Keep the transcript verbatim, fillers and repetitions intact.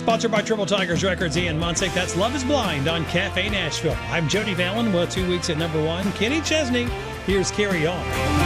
Sponsored by Triple Tigers Records, Ian Munsick. That's Love is Blind on Cafe Nashville. I'm Jody Vallon. Well, two weeks at number one. Kenny Chesney. Here's Carry On.